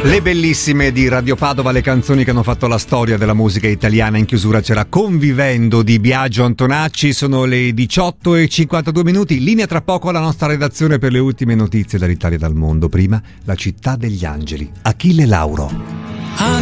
Le bellissime di Radio Padova, le canzoni che hanno fatto la storia della musica italiana. In chiusura c'era Convivendo di Biagio Antonacci. Sono le 18:52. Linea tra poco alla nostra redazione per le ultime notizie dall'Italia e dal mondo. Prima, la città degli angeli. Achille Lauro.